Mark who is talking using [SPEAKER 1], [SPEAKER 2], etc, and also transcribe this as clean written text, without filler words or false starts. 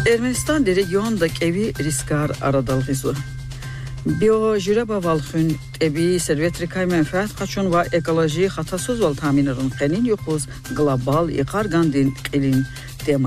[SPEAKER 1] Ermənistan də regionda qevi riskar aradalğızı. Biojürəbə valxün təbii servetrikay mənfəət qaçun və ekoloji xatasız ol taminırın qenin yoxuz global iqarqandin qilin tema